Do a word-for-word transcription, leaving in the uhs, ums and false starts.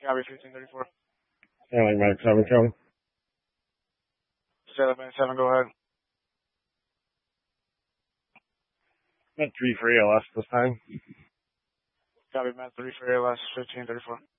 Copy fifteen thirty-four. Stanley Medic seven, Kelly. Stanley Medic seven, go ahead. Met three for A L S this time. Copy Met three for A L S fifteen thirty-four.